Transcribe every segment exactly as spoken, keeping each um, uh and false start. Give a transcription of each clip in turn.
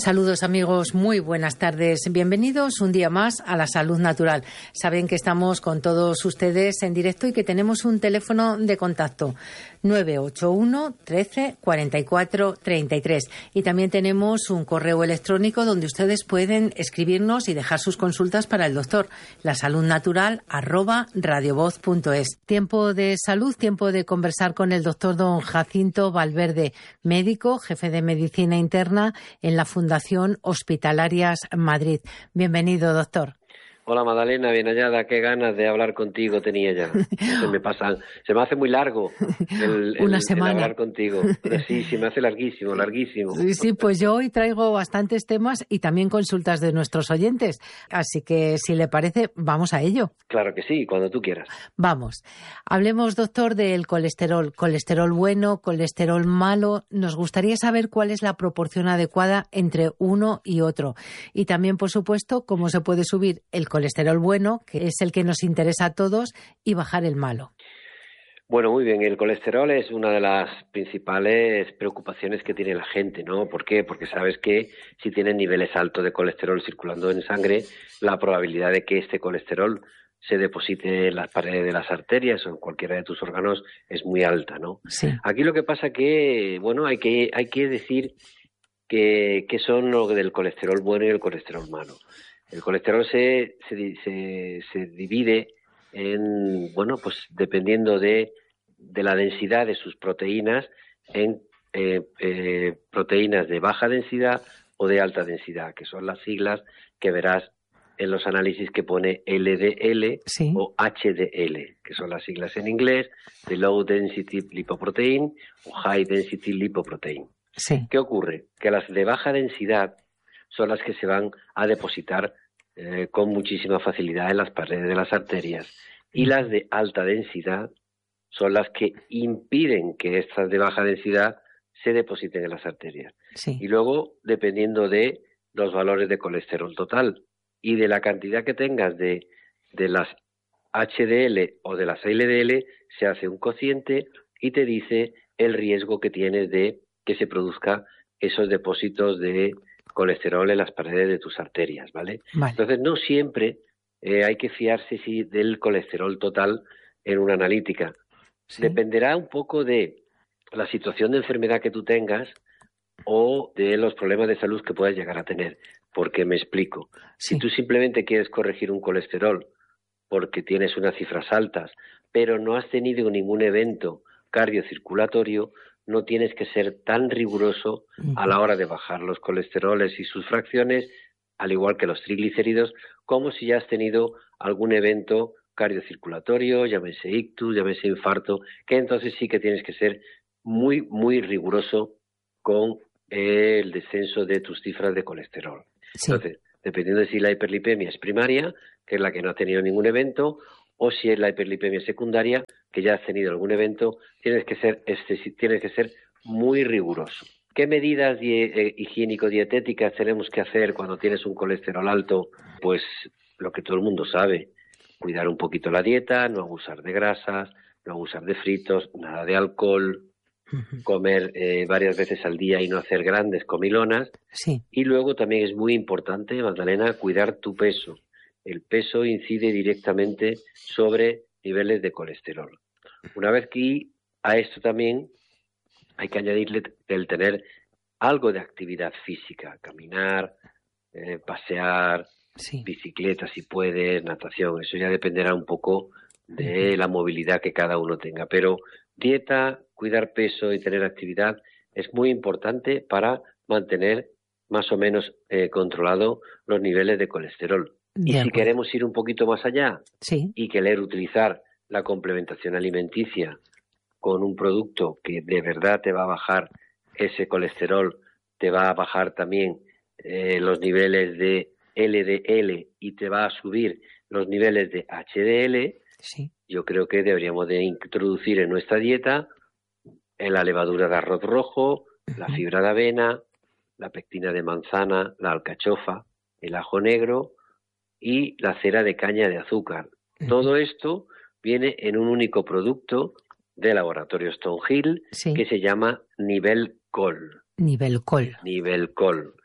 Saludos amigos, muy buenas tardes. Bienvenidos un día más a La Salud Natural. Saben que estamos con todos ustedes en directo y que tenemos un teléfono de contacto nueve ocho uno, trece, cuarenta y cuatro, treinta y tres. Y también tenemos un correo electrónico donde ustedes pueden escribirnos y dejar sus consultas para el doctor, lasaludnatural arroba radiovoz punto es. Tiempo de salud, tiempo de conversar con el doctor don Jacinto Valverde, médico, jefe de medicina interna en la Fundación Hospitalarias Madrid. Bienvenido, doctor. Hola Magdalena, bien hallada, qué ganas de hablar contigo tenía ya. Se me pasan, se me hace muy largo el, el, Una semana. el hablar contigo. Sí, sí, me hace larguísimo, larguísimo. Sí, sí, pues yo hoy traigo bastantes temas y también consultas de nuestros oyentes. Así que, si le parece, vamos a ello. Claro que sí, cuando tú quieras. Vamos. Hablemos, doctor, del colesterol. Colesterol bueno, colesterol malo. Nos gustaría saber cuál es la proporción adecuada entre uno y otro. Y también, por supuesto, cómo se puede subir el colesterol bueno, que es el que nos interesa a todos, y bajar el malo. Bueno, muy bien. El colesterol es una de las principales preocupaciones que tiene la gente, ¿no? ¿Por qué? Porque sabes que si tienes niveles altos de colesterol circulando en sangre, la probabilidad de que este colesterol se deposite en las paredes de las arterias o en cualquiera de tus órganos es muy alta, ¿no? Sí. Aquí lo que pasa que, bueno, hay que hay que decir que, que son lo del colesterol bueno y el colesterol malo. El colesterol se, se, se, se divide en, bueno, pues dependiendo de, de la densidad de sus proteínas, en eh, eh, proteínas de baja densidad o de alta densidad, que son las siglas que verás en los análisis que pone L D L Sí. o H D L, que son las siglas en inglés de Low Density Lipoprotein o High Density Lipoprotein. Sí. ¿Qué ocurre? Que las de baja densidad son las que se van a depositar eh, con muchísima facilidad en las paredes de las arterias, y las de alta densidad son las que impiden que estas de baja densidad se depositen en las arterias. Sí. Y luego, dependiendo de los valores de colesterol total y de la cantidad que tengas de, de las H D L o de las L D L, se hace un cociente y te dice el riesgo que tienes de que se produzca esos depósitos de colesterol en las paredes de tus arterias, ¿vale? Vale. Entonces, no siempre eh, hay que fiarse sí, del colesterol total en una analítica. Sí. Dependerá un poco de la situación de enfermedad que tú tengas o de los problemas de salud que puedas llegar a tener. Porque me explico. Sí. Si tú simplemente quieres corregir un colesterol porque tienes unas cifras altas, pero no has tenido ningún evento cardiocirculatorio, no tienes que ser tan riguroso a la hora de bajar los colesteroles y sus fracciones, al igual que los triglicéridos, como si ya has tenido algún evento cardiocirculatorio, llámese ictus, llámese infarto, que entonces sí que tienes que ser muy, muy riguroso con eh, el descenso de tus cifras de colesterol. Sí. Entonces, dependiendo de si la hiperlipemia es primaria, que es la que no ha tenido ningún evento, o si es la hiperlipemia secundaria, que ya has tenido algún evento, tienes que ser tienes que ser muy riguroso. ¿Qué medidas eh, higiénico-dietéticas tenemos que hacer cuando tienes un colesterol alto? Pues lo que todo el mundo sabe, cuidar un poquito la dieta, no abusar de grasas, no abusar de fritos, nada de alcohol, uh-huh. comer eh, varias veces al día y no hacer grandes comilonas. Sí. Y luego también es muy importante, Magdalena, cuidar tu peso. El peso incide directamente sobre niveles de colesterol. Una vez que a esto también hay que añadirle el tener algo de actividad física, caminar, eh, pasear, Sí. bicicleta si puedes, natación. Eso ya dependerá un poco de la movilidad que cada uno tenga. Pero dieta, cuidar peso y tener actividad es muy importante para mantener más o menos eh, controlado los niveles de colesterol. De y si acuerdo. queremos ir un poquito más allá Sí. y querer utilizar la complementación alimenticia con un producto que de verdad te va a bajar ese colesterol, te va a bajar también eh, los niveles de L D L y te va a subir los niveles de H D L, Sí. yo creo que deberíamos de introducir en nuestra dieta en la levadura de arroz rojo, uh-huh. la fibra de avena, la pectina de manzana, la alcachofa, el ajo negro y la cera de caña de azúcar. Uh-huh. Todo esto viene en un único producto de Laboratorio Stonehill, sí. que se llama Nivel Col. Nivel Col. Nivel Col.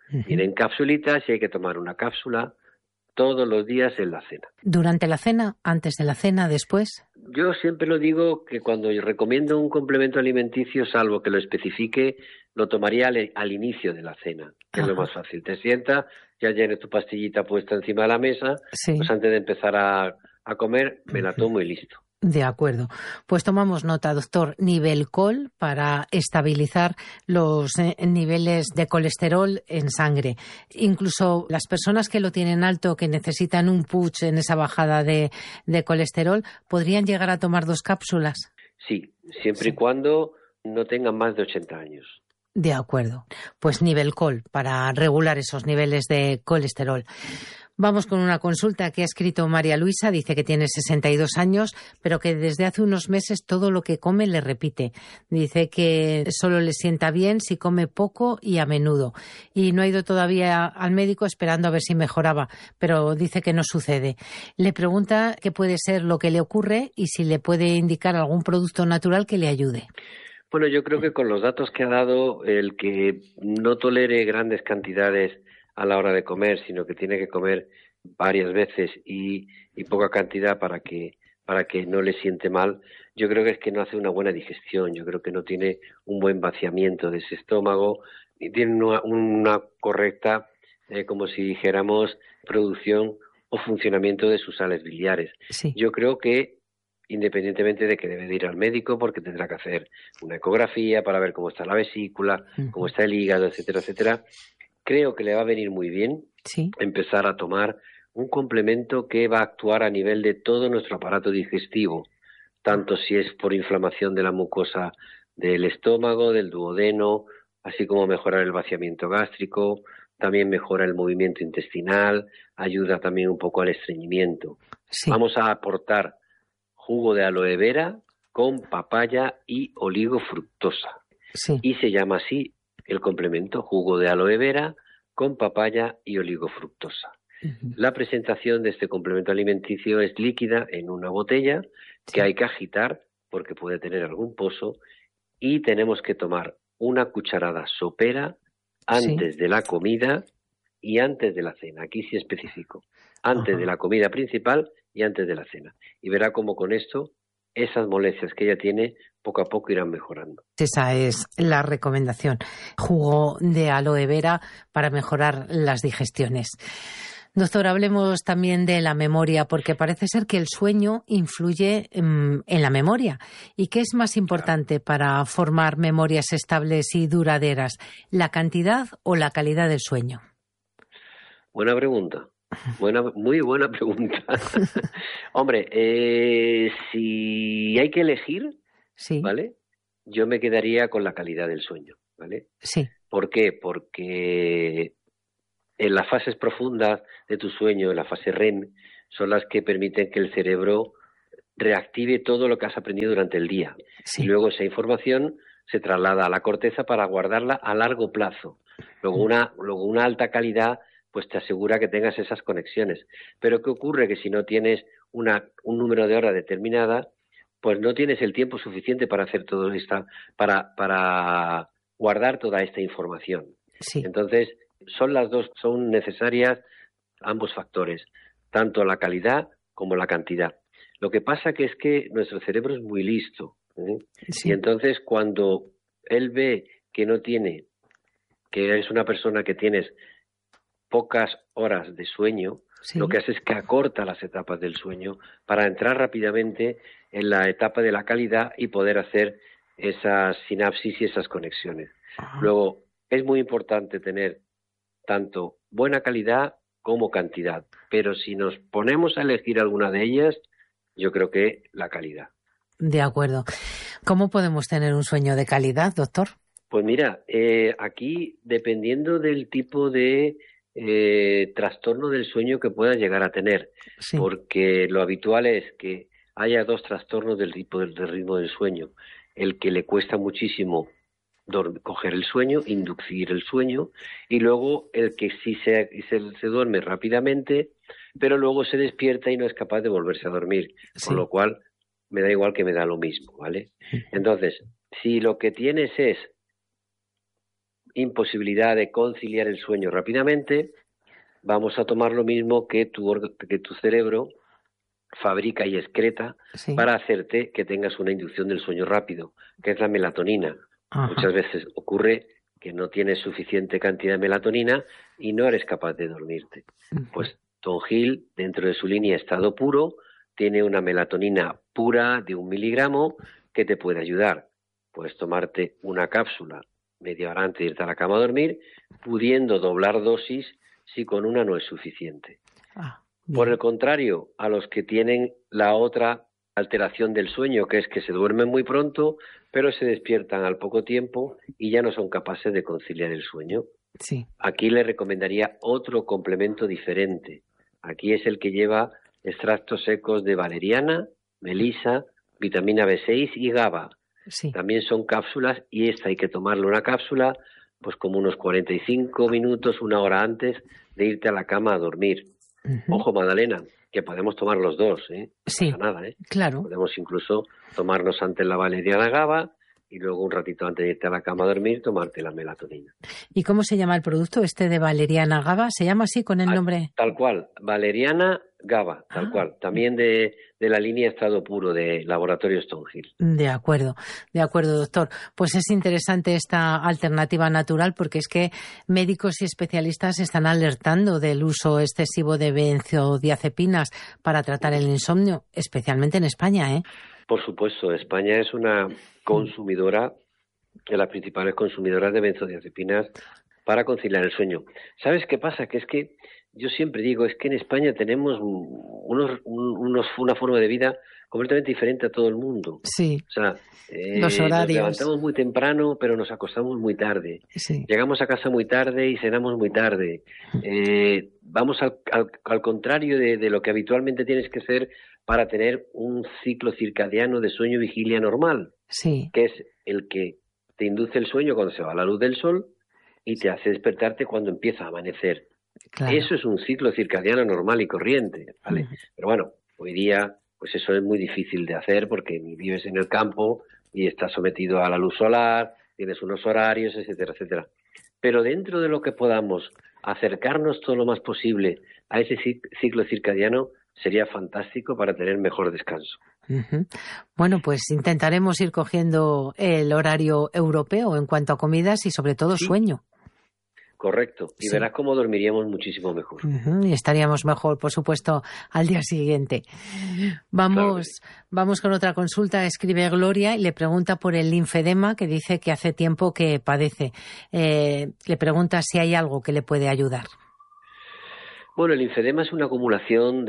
Uh-huh. Vienen cápsulitas y hay que tomar una cápsula todos los días en la cena. ¿Durante la cena? ¿Antes de la cena? ¿Después? Yo siempre lo digo que cuando yo recomiendo un complemento alimenticio, salvo que lo especifique, lo tomaría al, al inicio de la cena, que Ajá. es lo más fácil. Te sientas, ya tienes tu pastillita puesta encima de la mesa, sí. pues antes de empezar a, a comer, me la tomo y listo. De acuerdo. Pues tomamos nota, doctor. Nivelcol para estabilizar los eh, niveles de colesterol en sangre. Incluso las personas que lo tienen alto, que necesitan un push en esa bajada de, de colesterol, ¿podrían llegar a tomar dos cápsulas? Sí, siempre sí. y cuando no tengan más de ochenta años. De acuerdo. Pues Nivelcol para regular esos niveles de colesterol. Vamos con una consulta que ha escrito María Luisa. Dice que tiene sesenta y dos años, pero que desde hace unos meses todo lo que come le repite. Dice que solo le sienta bien si come poco y a menudo. Y no ha ido todavía al médico esperando a ver si mejoraba, pero dice que no sucede. Le pregunta qué puede ser lo que le ocurre y si le puede indicar algún producto natural que le ayude. Bueno, yo creo que con los datos que ha dado, el que no tolere grandes cantidades a la hora de comer, sino que tiene que comer varias veces y, y poca cantidad para que para que no le siente mal, yo creo que es que no hace una buena digestión, yo creo que no tiene un buen vaciamiento de ese estómago, ni tiene una, una correcta, eh, como si dijéramos, producción o funcionamiento de sus sales biliares. Sí. Yo creo que, independientemente de que debe de ir al médico porque tendrá que hacer una ecografía para ver cómo está la vesícula, uh-huh. cómo está el hígado, etcétera, etcétera, creo que le va a venir muy bien sí. empezar a tomar un complemento que va a actuar a nivel de todo nuestro aparato digestivo, tanto si es por inflamación de la mucosa del estómago, del duodeno, así como mejorar el vaciamiento gástrico, también mejora el movimiento intestinal, ayuda también un poco al estreñimiento. Sí. Vamos a aportar jugo de aloe vera con papaya y oligofructosa. Sí. Y se llama así el complemento, jugo de aloe vera con papaya y oligofructosa. Uh-huh. La presentación de este complemento alimenticio es líquida en una botella que sí. hay que agitar porque puede tener algún pozo y tenemos que tomar una cucharada sopera antes sí. de la comida y antes de la cena. Aquí sí especifico. Antes uh-huh. de la comida principal y antes de la cena. Y verá cómo con esto esas molestias que ella tiene poco a poco irán mejorando. Esa es la recomendación. Jugo de aloe vera para mejorar las digestiones. Doctor, hablemos también de la memoria, porque parece ser que el sueño influye en, en la memoria. ¿Y qué es más importante para formar memorias estables y duraderas, la cantidad o la calidad del sueño? Buena pregunta. Buena, muy buena pregunta. Hombre, eh, si hay que elegir, sí. ¿vale? Yo me quedaría con la calidad del sueño, ¿vale? Sí. ¿Por qué? Porque en las fases profundas de tu sueño, en la fase R E M, son las que permiten que el cerebro reactive todo lo que has aprendido durante el día. Sí. Y luego esa información se traslada a la corteza para guardarla a largo plazo. Luego una, luego una alta calidad pues te asegura que tengas esas conexiones. Pero ¿qué ocurre? Que si no tienes una, un número de horas determinada, pues no tienes el tiempo suficiente para hacer todo esta, para, para guardar toda esta información. Sí. Entonces, son las dos, son necesarias ambos factores, tanto la calidad como la cantidad. Lo que pasa que es que nuestro cerebro es muy listo, ¿eh? Sí. Y entonces cuando él ve que no tiene, que eres una persona que tienes pocas horas de sueño, sí. lo que hace es que acorta las etapas del sueño para entrar rápidamente en la etapa de la calidad y poder hacer esas sinapsis y esas conexiones. Ajá. Luego, es muy importante tener tanto buena calidad como cantidad, pero si nos ponemos a elegir alguna de ellas, yo creo que la calidad. De acuerdo. ¿Cómo podemos tener un sueño de calidad, doctor? Pues mira, eh, aquí dependiendo del tipo de Eh, trastorno del sueño que pueda llegar a tener, sí. porque lo habitual es que haya dos trastornos del tipo del, del ritmo del sueño, el que le cuesta muchísimo dormir, coger el sueño, inducir el sueño, y luego el que sí se, se, se duerme rápidamente, pero luego se despierta y no es capaz de volverse a dormir, sí. Con lo cual me da igual que me da lo mismo, ¿vale? Entonces, si lo que tienes es imposibilidad de conciliar el sueño rápidamente, vamos a tomar lo mismo que tu, que tu cerebro fabrica y excreta sí. para hacerte que tengas una inducción del sueño rápido, que es la melatonina. Ajá. Muchas veces ocurre que no tienes suficiente cantidad de melatonina y no eres capaz de dormirte. Uh-huh. Pues Tonjil, dentro de su línea estado puro, tiene una melatonina pura de un miligramo que te puede ayudar. Puedes tomarte una cápsula media hora antes de irte a la cama a dormir, pudiendo doblar dosis si con una no es suficiente. Ah, Por el contrario, a los que tienen la otra alteración del sueño, que es que se duermen muy pronto, pero se despiertan al poco tiempo y ya no son capaces de conciliar el sueño. Sí. Aquí le recomendaría otro complemento diferente. Aquí es el que lleva extractos secos de valeriana, melisa, vitamina B seis y GABA. Sí. También son cápsulas y esta hay que tomarle una cápsula pues como unos cuarenta y cinco minutos, una hora antes de irte a la cama a dormir. Uh-huh. Ojo, Magdalena, que podemos tomar los dos, ¿eh? Sí, no pasa nada, ¿eh? Claro. Podemos incluso tomarnos antes la valeriana GABA y luego un ratito antes de irte a la cama a dormir tomarte la melatonina. ¿Y cómo se llama el producto este de valeriana GABA? ¿Se llama así con el ah, nombre? Tal cual, valeriana GABA, tal ah. cual. También de, de la línea estado puro de Laboratorio Stonehill. De acuerdo, de acuerdo, doctor. Pues es interesante esta alternativa natural porque es que médicos y especialistas están alertando del uso excesivo de benzodiazepinas para tratar el insomnio, especialmente en España, ¿eh? Por supuesto, España es una consumidora, de las principales consumidoras de benzodiazepinas para conciliar el sueño. ¿Sabes qué pasa? Que es que yo siempre digo, es que en España tenemos unos, unos, una forma de vida completamente diferente a todo el mundo. Sí. O sea, eh, los horarios. Nos levantamos muy temprano, pero nos acostamos muy tarde. Sí. Llegamos a casa muy tarde y cenamos muy tarde. Eh, vamos al, al, al contrario de, de lo que habitualmente tienes que hacer para tener un ciclo circadiano de sueño-vigilia normal. Sí. Que es el que te induce el sueño cuando se va la luz del sol y te hace despertarte cuando empieza a amanecer. Claro. Eso es un ciclo circadiano normal y corriente, ¿vale? Uh-huh. Pero bueno, hoy día pues eso es muy difícil de hacer porque vives en el campo y estás sometido a la luz solar, tienes unos horarios, etcétera, etcétera. Pero dentro de lo que podamos acercarnos todo lo más posible a ese ciclo circadiano sería fantástico para tener mejor descanso. Uh-huh. Bueno, pues intentaremos ir cogiendo el horario europeo en cuanto a comidas y sobre todo sí. sueño. Correcto, y sí. verás cómo dormiríamos muchísimo mejor. Uh-huh. Y estaríamos mejor, por supuesto, al día siguiente. Vamos, claro. vamos con otra consulta. Escribe Gloria y le pregunta por el linfedema, que dice que hace tiempo que padece. Eh, le pregunta si hay algo que le puede ayudar. Bueno, el linfedema es una acumulación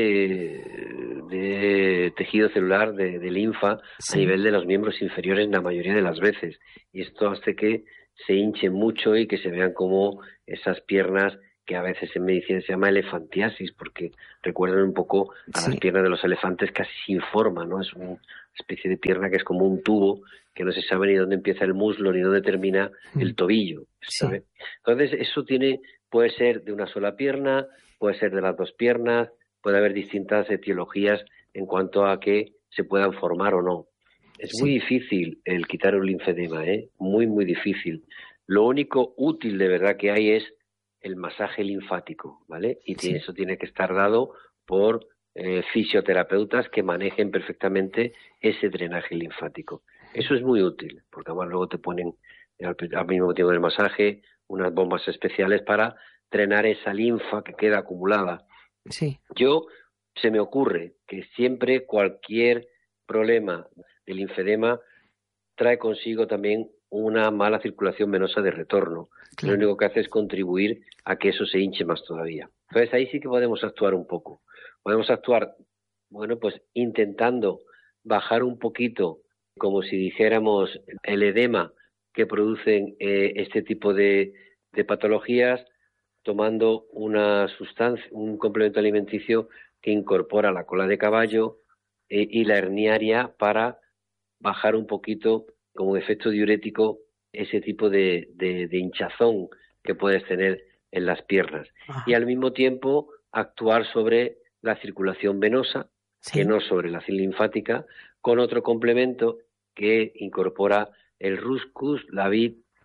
de, de tejido celular, de, de linfa, sí. a nivel de los miembros inferiores la mayoría de las veces. Y esto hace que se hinchen mucho y que se vean como esas piernas que a veces en medicina se llama elefantiasis, porque recuerdan un poco a sí. las piernas de los elefantes casi sin forma, ¿no? Es una especie de pierna que es como un tubo, que no se sabe ni dónde empieza el muslo ni dónde termina mm. el tobillo, ¿sabe? Sí. Entonces, eso tiene, puede ser de una sola pierna, puede ser de las dos piernas, puede haber distintas etiologías en cuanto a que se puedan formar o no. Es sí. muy difícil el quitar un linfedema, ¿eh? Muy, muy difícil. Lo único útil de verdad que hay es el masaje linfático, ¿vale? Y sí. eso tiene que estar dado por eh, fisioterapeutas que manejen perfectamente ese drenaje linfático. Eso es muy útil, porque además luego te ponen al, al mismo tiempo del masaje unas bombas especiales para drenar esa linfa que queda acumulada. Sí. Yo, se me ocurre que siempre cualquier problema del linfedema trae consigo también una mala circulación venosa de retorno. Claro. Lo único que hace es contribuir a que eso se hinche más todavía. Entonces ahí sí que podemos actuar un poco. Podemos actuar, bueno, pues intentando bajar un poquito, como si dijéramos, el edema que producen eh, este tipo de, de patologías, tomando una sustancia, un complemento alimenticio que incorpora la cola de caballo eh, y la herniaria para bajar un poquito como efecto diurético ese tipo de, de, de hinchazón que puedes tener en las piernas. Ajá. Y al mismo tiempo actuar sobre la circulación venosa, sí. que no sobre la linfática, con otro complemento que incorpora el Ruscus, la vid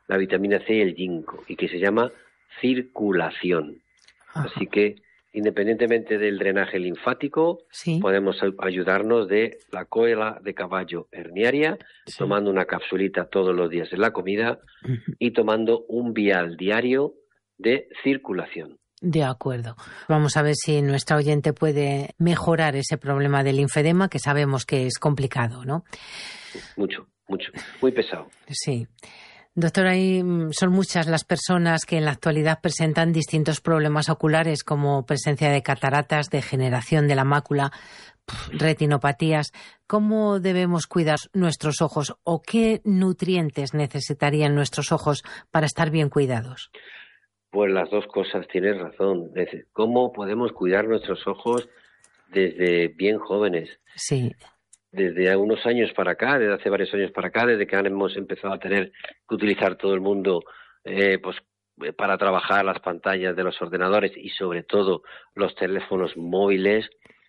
la vitamina C y el ginkgo, y que se llama circulación. Ajá. Así que, independientemente del drenaje linfático, sí. podemos ayudarnos de la cola de caballo herniaria, sí. tomando una capsulita todos los días en la comida uh-huh. y tomando un vial diario de circulación. De acuerdo. Vamos a ver si nuestra oyente puede mejorar ese problema del linfedema, que sabemos que es complicado, ¿no? Mucho, mucho. Muy pesado. Sí. Doctor, ahí son muchas las personas que en la actualidad presentan distintos problemas oculares, como presencia de cataratas, degeneración de la mácula, retinopatías. ¿Cómo debemos cuidar nuestros ojos o qué nutrientes necesitarían nuestros ojos para estar bien cuidados? Pues las dos cosas, tienes razón. ¿Cómo podemos cuidar nuestros ojos desde bien jóvenes? Sí. Desde unos años para acá, desde hace varios años para acá, desde que hemos empezado a tener que utilizar todo el mundo eh, pues para trabajar las pantallas de los ordenadores y sobre todo los teléfonos móviles,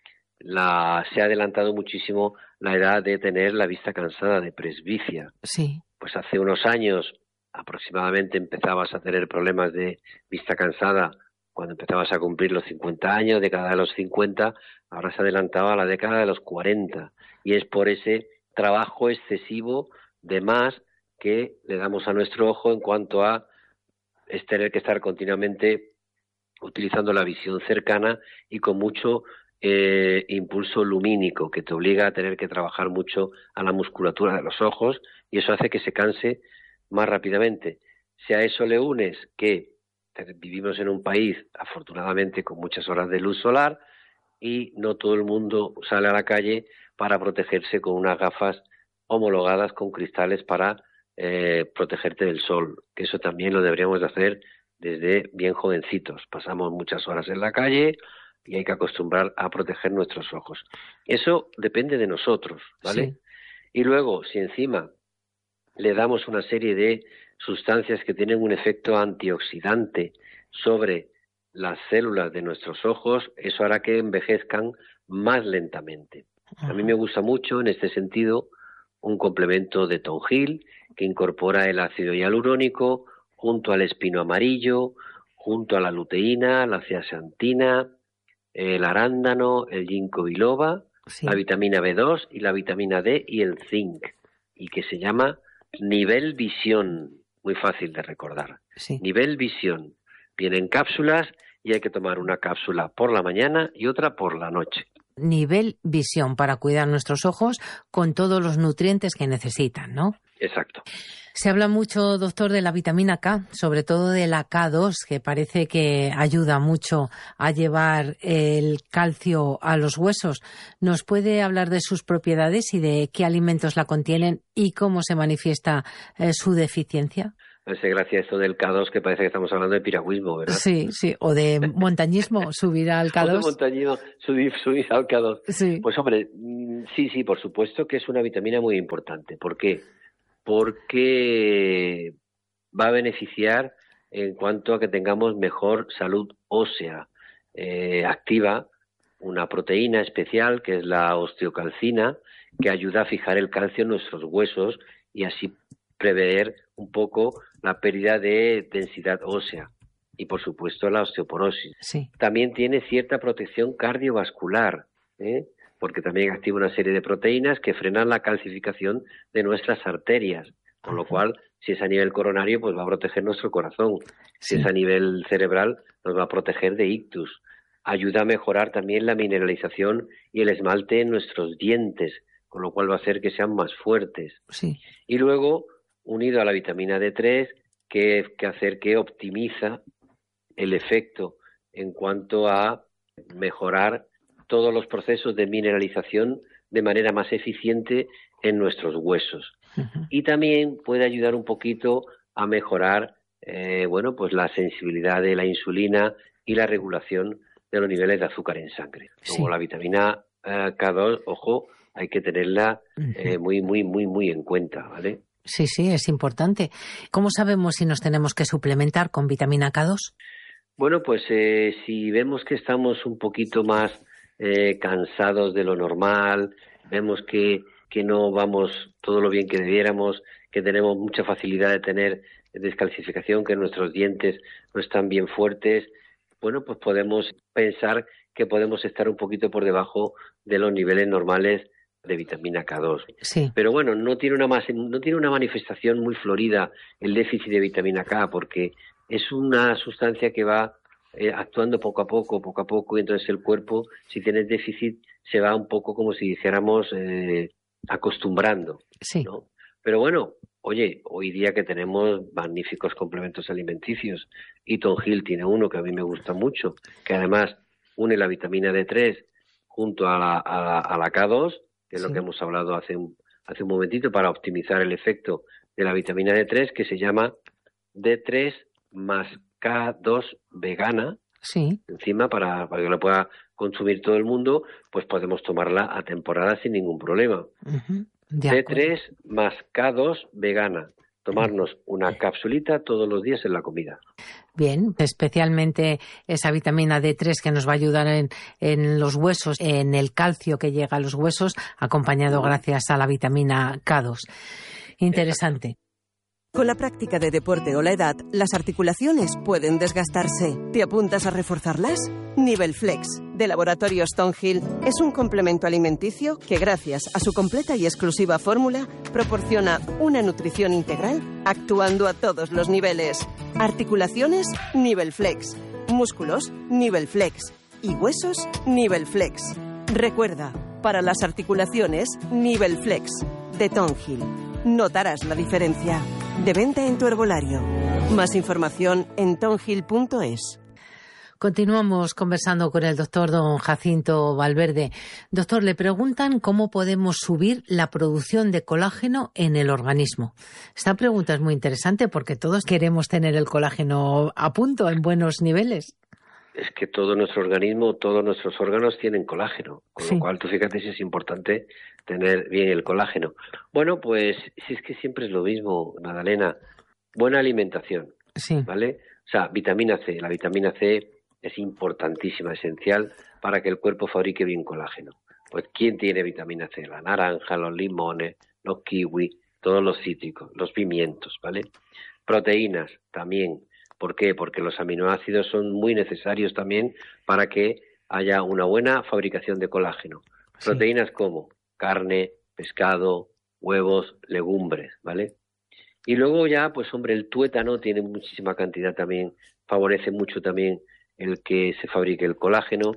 la, se ha adelantado muchísimo la edad de tener la vista cansada, de presbicia. Sí. Pues hace unos años aproximadamente empezabas a tener problemas de vista cansada cuando empezabas a cumplir los cincuenta años, década de los cincuenta, ahora se adelantaba a la década de los cuarenta, y es por ese trabajo excesivo de más que le damos a nuestro ojo en cuanto a es tener que estar continuamente utilizando la visión cercana y con mucho eh, impulso lumínico, que te obliga a tener que trabajar mucho a la musculatura de los ojos, y eso hace que se canse más rápidamente. Si a eso le unes que vivimos en un país, afortunadamente, con muchas horas de luz solar y no todo el mundo sale a la calle para protegerse con unas gafas homologadas con cristales para eh, protegerte del sol, que eso también lo deberíamos de hacer desde bien jovencitos. Pasamos muchas horas en la calle y hay que acostumbrar a proteger nuestros ojos. Eso depende de nosotros, ¿vale? Sí. Y luego, si encima le damos una serie de sustancias que tienen un efecto antioxidante sobre las células de nuestros ojos, eso hará que envejezcan más lentamente. Ajá. A mí me gusta mucho, en este sentido, un complemento de Tongil que incorpora el ácido hialurónico junto al espino amarillo, junto a la luteína, la zeaxantina, el arándano, el ginkgo biloba, sí. la vitamina B dos y la vitamina D y el zinc, y que se llama Nivel Visión. Muy fácil de recordar. Sí. Nivel Visión. Viene en cápsulas y hay que tomar una cápsula por la mañana y otra por la noche. Nivel Visión para cuidar nuestros ojos con todos los nutrientes que necesitan, ¿no? Exacto. Se habla mucho, doctor, de la vitamina K, sobre todo de la K dos, que parece que ayuda mucho a llevar el calcio a los huesos. ¿Nos puede hablar de sus propiedades y de qué alimentos la contienen y cómo se manifiesta eh, su deficiencia? Me hace gracia esto del K dos, que parece que estamos hablando de piragüismo, ¿verdad? Sí, sí, o de montañismo, subir al K dos. O de montañismo, subir, subir al K dos. Sí. Pues hombre, sí, sí, por supuesto que es una vitamina muy importante. ¿Por qué? Porque va a beneficiar en cuanto a que tengamos mejor salud ósea. Eh, activa una proteína especial que es la osteocalcina, que ayuda a fijar el calcio en nuestros huesos y así prever un poco la pérdida de densidad ósea y, por supuesto, la osteoporosis. Sí. También tiene cierta protección cardiovascular, ¿eh? porque también activa una serie de proteínas que frenan la calcificación de nuestras arterias, con lo cual, si es a nivel coronario, pues va a proteger nuestro corazón. Si sí. es a nivel cerebral, nos va a proteger de ictus. Ayuda a mejorar también la mineralización y el esmalte en nuestros dientes, con lo cual va a hacer que sean más fuertes. Sí. Y luego, unido a la vitamina D tres, que, que hacer que optimiza el efecto en cuanto a mejorar todos los procesos de mineralización de manera más eficiente en nuestros huesos. Uh-huh. Y también puede ayudar un poquito a mejorar eh, bueno, pues la sensibilidad de la insulina y la regulación de los niveles de azúcar en sangre. Sí. Como la vitamina eh, K dos, ojo, hay que tenerla eh, muy, muy, muy, muy en cuenta, ¿vale? Sí, sí, es importante. ¿Cómo sabemos si nos tenemos que suplementar con vitamina K dos? Bueno, pues eh, si vemos que estamos un poquito más eh, cansados de lo normal, vemos que, que no vamos todo lo bien que debiéramos, que tenemos mucha facilidad de tener descalcificación, que nuestros dientes no están bien fuertes, bueno, pues podemos pensar que podemos estar un poquito por debajo de los niveles normales de vitamina K dos. Sí. Pero bueno, no tiene una más, no tiene una manifestación muy florida el déficit de vitamina K, porque es una sustancia que va eh, actuando poco a poco, poco a poco, y entonces el cuerpo, si tienes déficit, se va un poco como si dijéramos eh, acostumbrando, Sí. ¿no? Pero bueno, oye, hoy día que tenemos magníficos complementos alimenticios, y Tonjil tiene uno que a mí me gusta mucho, que además une la vitamina D tres junto a la, a la, a la K dos, que es Sí. lo que hemos hablado hace un, hace un momentito, para optimizar el efecto de la vitamina D tres, que se llama D tres más K dos vegana. Sí. Encima, para, para que la pueda consumir todo el mundo, pues podemos tomarla a temporada sin ningún problema. Uh-huh. De D acuerdo. tres más K dos vegana. Tomarnos una capsulita todos los días en la comida. Bien, especialmente esa vitamina D tres que nos va a ayudar en, en los huesos, en el calcio que llega a los huesos, acompañado gracias a la vitamina K dos. Interesante. Exacto. Con la práctica de deporte o la edad, las articulaciones pueden desgastarse. ¿Te apuntas a reforzarlas? Nivel Flex, de Laboratorios Tonjil, es un complemento alimenticio que, gracias a su completa y exclusiva fórmula, proporciona una nutrición integral actuando a todos los niveles. Articulaciones, Nivel Flex. Músculos, Nivel Flex. Y huesos, Nivel Flex. Recuerda, para las articulaciones, Nivel Flex, de Tonjil. Notarás la diferencia. De venta en tu herbolario. Más información en tonjil punto es. Continuamos conversando con el doctor don Jacinto Valverde. Doctor, le preguntan cómo podemos subir la producción de colágeno en el organismo. Esta pregunta es muy interesante porque todos queremos tener el colágeno a punto, en buenos niveles. Es que todo nuestro organismo, todos nuestros órganos tienen colágeno, con Sí. lo cual tú fíjate si es importante tener bien el colágeno. Bueno, pues si es que siempre es lo mismo, Magdalena. Buena alimentación, Sí. ¿vale? O sea, vitamina C. La vitamina C es importantísima, esencial para que el cuerpo fabrique bien colágeno. Pues ¿quién tiene vitamina C? La naranja, los limones, los kiwis, todos los cítricos, los pimientos, ¿vale? Proteínas también. ¿Por qué? Porque los aminoácidos son muy necesarios también para que haya una buena fabricación de colágeno. Sí. Proteínas como carne, pescado, huevos, legumbres, ¿vale? Y luego ya, pues hombre, el tuétano tiene muchísima cantidad también, favorece mucho también el que se fabrique el colágeno.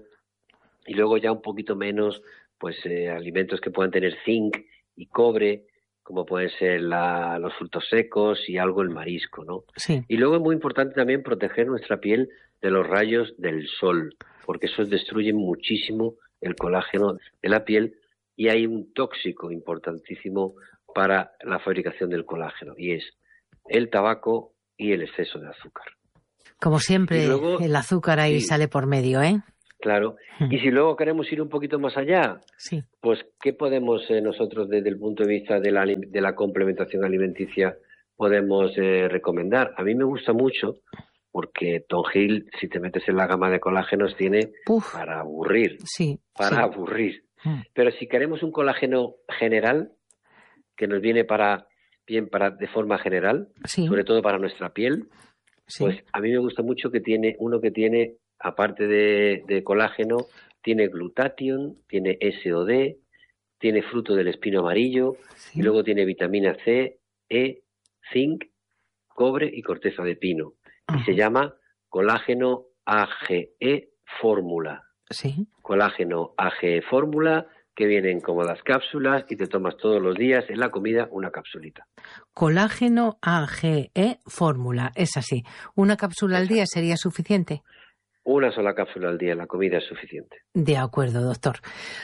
Y luego ya un poquito menos, pues eh, alimentos que puedan tener zinc y cobre, como pueden ser la, los frutos secos y algo el marisco, ¿no? Sí. Y luego es muy importante también proteger nuestra piel de los rayos del sol, porque esos destruyen muchísimo el colágeno de la piel, y hay un tóxico importantísimo para la fabricación del colágeno, y es el tabaco y el exceso de azúcar. Como siempre, Y luego, el azúcar ahí sí. sale por medio, ¿eh? Claro. Y si luego queremos ir un poquito más allá, Sí. pues ¿qué podemos eh, nosotros desde el punto de vista de la, de la complementación alimenticia podemos eh, recomendar? A mí me gusta mucho porque Tonjil, si te metes en la gama de colágenos, tiene Uf. para aburrir, Sí. para sí. aburrir. Mm. Pero si queremos un colágeno general, que nos viene para bien para de forma general, Sí. sobre todo para nuestra piel, Sí. pues a mí me gusta mucho que tiene uno que tiene, aparte de, de colágeno, tiene glutatión, tiene S O D, tiene fruto del espino amarillo, Sí. y luego tiene vitamina C, E, zinc, cobre y corteza de pino. Ajá. Y se llama colágeno A G E fórmula. Sí. Colágeno A G E fórmula, que vienen como las cápsulas y te tomas todos los días en la comida una capsulita. Colágeno A G E fórmula, es así. ¿Una cápsula al día sería suficiente? Una sola cápsula al día en la comida es suficiente. De acuerdo, doctor.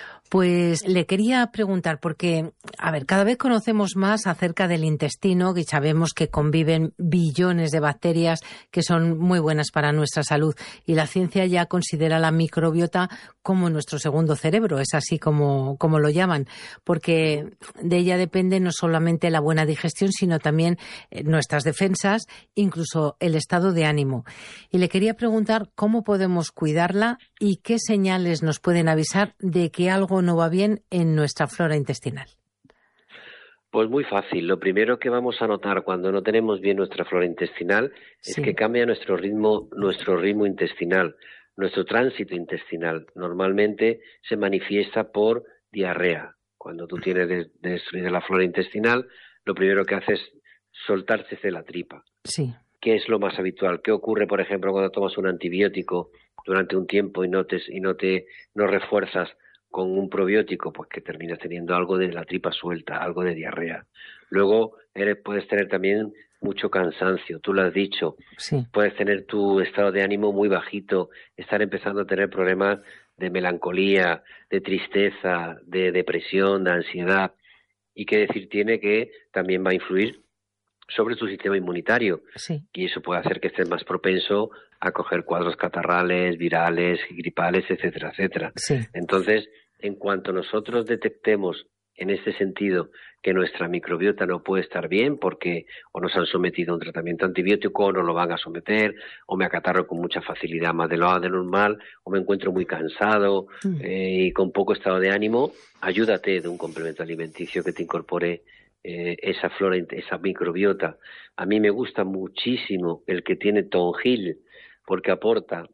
Pues le quería preguntar, porque, a ver, cada vez conocemos más acerca del intestino, que sabemos que conviven billones de bacterias que son muy buenas para nuestra salud, y la ciencia ya considera la microbiota como nuestro segundo cerebro, es así como, como lo llaman, porque de ella depende no solamente la buena digestión, sino también eh, nuestras defensas, incluso el estado de ánimo. Y le quería preguntar cómo podemos cuidarla y qué señales nos pueden avisar de que algo no va bien en nuestra flora intestinal. Pues muy fácil. Lo primero que vamos a notar cuando no tenemos bien nuestra flora intestinal es Sí. que cambia nuestro ritmo, nuestro ritmo intestinal, nuestro tránsito intestinal. Normalmente se manifiesta por diarrea. Cuando tú tienes de- destruida la flora intestinal, lo primero que hace es soltarse de la tripa. Sí. ¿Qué es lo más habitual? ¿Qué ocurre, por ejemplo, cuando tomas un antibiótico durante un tiempo y no te, y no te no refuerzas con un probiótico? Pues que terminas teniendo algo de la tripa suelta, algo de diarrea. Luego eres, puedes tener también mucho cansancio, tú lo has dicho. Sí. Puedes tener tu estado de ánimo muy bajito, estar empezando a tener problemas de melancolía, de tristeza, de depresión, de ansiedad. Y qué decir tiene que también va a influir sobre tu sistema inmunitario, Sí. y eso puede hacer que estés más propenso a coger cuadros catarrales, virales, gripales, etcétera, etcétera. Sí. Entonces, en cuanto nosotros detectemos en este sentido que nuestra microbiota no puede estar bien porque o nos han sometido a un tratamiento antibiótico o no lo van a someter, o me acatarro con mucha facilidad más de lo de normal, o me encuentro muy cansado Mm. eh, y con poco estado de ánimo, ayúdate de un complemento alimenticio que te incorpore eh, esa flora, esa microbiota. A mí me gusta muchísimo el que tiene Tonjil, porque aporta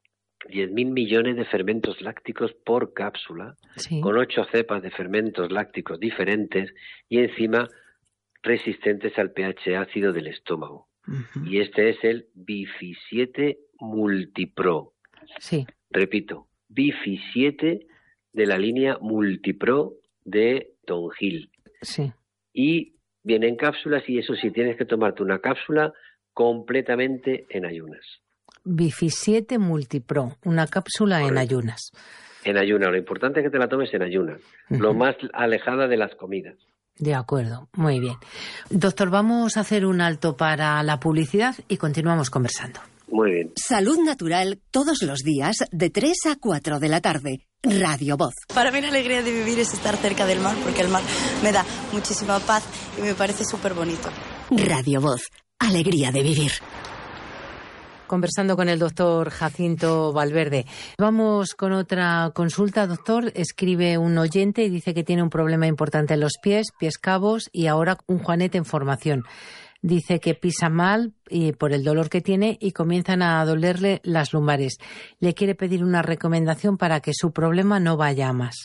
diez mil millones de fermentos lácticos por cápsula, Sí. con ocho cepas de fermentos lácticos diferentes y encima resistentes al pH ácido del estómago. Ujú. Y este es el Bifi siete Multipro. Sí. Repito, Bifi siete de la línea Multipro de Tonjil. Sí. Y viene en cápsulas, y eso sí, tienes que tomarte una cápsula completamente en ayunas. Bifi siete Multipro, una cápsula en Correcto. ayunas. En ayunas, lo importante es que te la tomes en ayunas, Ujú. lo más alejada de las comidas. De acuerdo, muy bien. Doctor, vamos a hacer un alto para la publicidad y continuamos conversando. Muy bien. Salud Natural todos los días de tres a cuatro de la tarde. Radio Voz. Para mí la alegría de vivir es estar cerca del mar, porque el mar me da muchísima paz y me parece súper bonito. Radio Voz. Alegría de vivir. Conversando con el doctor Jacinto Valverde. Vamos con otra consulta, doctor. Escribe un oyente y dice que tiene un problema importante en los pies, pies cabos y ahora un juanete en formación. Dice que pisa mal y por el dolor que tiene y comienzan a dolerle las lumbares. Le quiere pedir una recomendación para que su problema no vaya a más.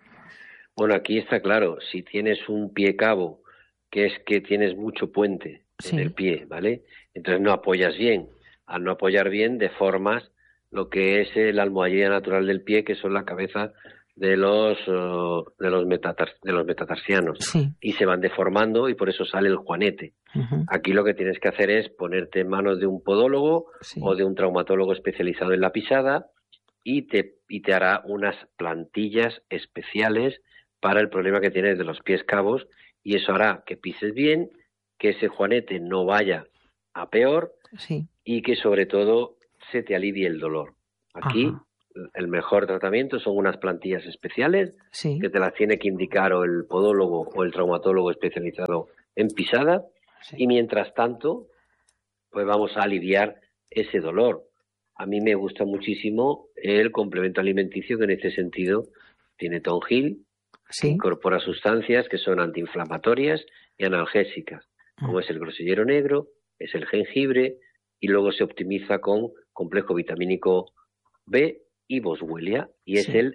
Bueno, aquí está claro, si tienes un pie cabo, que es que tienes mucho puente Sí. en el pie, ¿vale? Entonces no apoyas bien. Al no apoyar bien, deformas lo que es la almohadilla natural del pie, que son la cabeza de los uh, de los metatar, de los metatarsianos. Sí. Y se van deformando y por eso sale el juanete. Uh-huh. Aquí lo que tienes que hacer es ponerte en manos de un podólogo Sí. o de un traumatólogo especializado en la pisada y te, y te hará unas plantillas especiales para el problema que tienes de los pies cabos, y eso hará que pises bien, que ese juanete no vaya a peor Sí. y que sobre todo se te alivie el dolor. Aquí Ajá. el mejor tratamiento son unas plantillas especiales Sí. que te las tiene que indicar o el podólogo o el traumatólogo especializado en pisada, Sí. y mientras tanto pues vamos a aliviar ese dolor. A mí me gusta muchísimo el complemento alimenticio que en este sentido tiene Tonjil, que Sí. incorpora sustancias que son antiinflamatorias y analgésicas, como Mm. es el grosellero negro, es el jengibre, y luego se optimiza con complejo vitamínico B y boswellia, y es Sí. el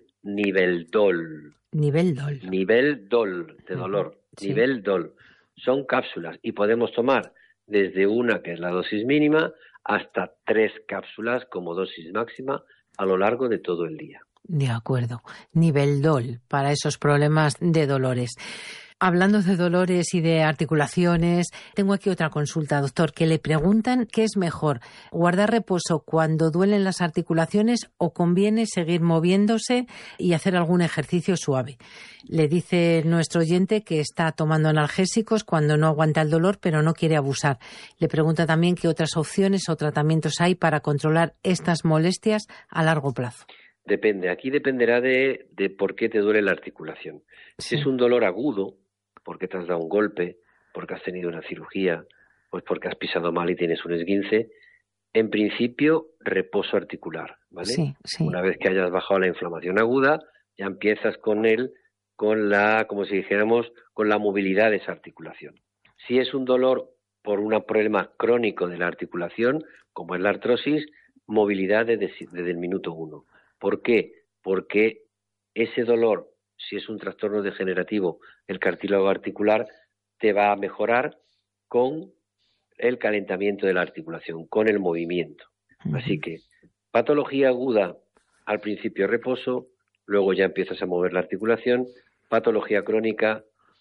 Niveldol. Nivel dol. Niveldol de Ujú, dolor. sí. Niveldol. Son cápsulas y podemos tomar desde una, que es la dosis mínima, hasta tres cápsulas como dosis máxima a lo largo de todo el día. De acuerdo. Nivel dol para esos problemas de dolores. Hablando de dolores y de articulaciones, tengo aquí otra consulta, doctor, que le preguntan qué es mejor, guardar reposo cuando duelen las articulaciones o conviene seguir moviéndose y hacer algún ejercicio suave. Le dice nuestro oyente que está tomando analgésicos cuando no aguanta el dolor, pero no quiere abusar. Le pregunta también qué otras opciones o tratamientos hay para controlar estas molestias a largo plazo. Depende, aquí dependerá de, de por qué te duele la articulación. Si Sí. es un dolor agudo, porque te has dado un golpe, porque has tenido una cirugía, pues porque has pisado mal y tienes un esguince, en principio reposo articular, ¿vale? Sí, sí. Una vez que hayas bajado la inflamación aguda, ya empiezas con el con la, como si dijéramos, con la movilidad de esa articulación. Si es un dolor por un problema crónico de la articulación, como es la artrosis, movilidad desde, desde el minuto uno. ¿Por qué? Porque ese dolor, si es un trastorno degenerativo del cartílago articular, te va a mejorar con el calentamiento de la articulación, con el movimiento. Uh-huh. Así que patología aguda, al principio reposo, luego ya empiezas a mover la articulación. Patología crónica,